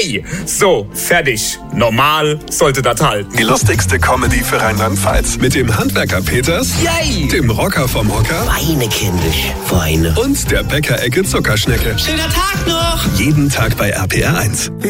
Yay! So, fertig. Normal sollte das halten. Die lustigste Comedy für Rheinland-Pfalz. Mit dem Handwerker Peters, Yay! dem Rocker vom Hocker Weine, kindisch, Weine. und der Bäckerecke Zuckerschnecke. Schöner Tag noch! Jeden Tag bei RPR 1.